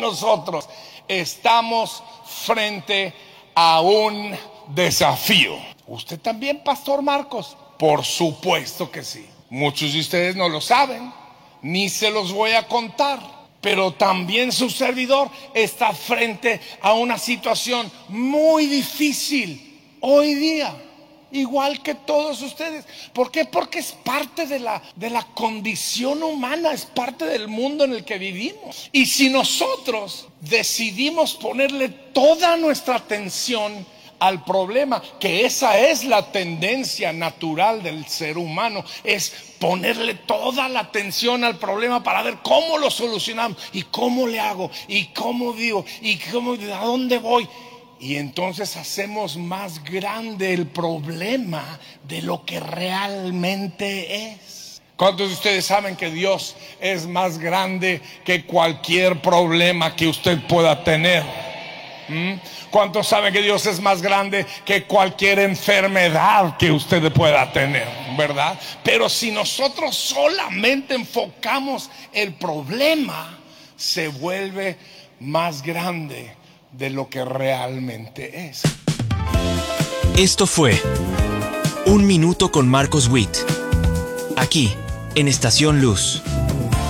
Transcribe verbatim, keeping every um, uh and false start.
nosotros estamos frente a un desafío. ¿Usted también, Pastor Marcos? Por supuesto que sí. Muchos de ustedes no lo saben, ni se los voy a contar, pero también su servidor está frente a una situación muy difícil hoy día, igual que todos ustedes. ¿Por qué? Porque es parte de la, de la condición humana, es parte del mundo en el que vivimos. Y si nosotros decidimos ponerle toda nuestra atención al problema, que esa es la tendencia natural del ser humano, es ponerle toda la atención al problema para ver cómo lo solucionamos y cómo le hago y cómo digo y cómo, a dónde voy. Y entonces hacemos más grande el problema de lo que realmente es. ¿Cuántos de ustedes saben que Dios es más grande que cualquier problema que usted pueda tener? ¿Mm? ¿Cuántos saben que Dios es más grande que cualquier enfermedad que usted pueda tener? ¿Verdad? Pero si nosotros solamente enfocamos el problema, se vuelve más grande de lo que realmente es. Esto fue Un Minuto con Marcos Witt, aquí en Estación Luz.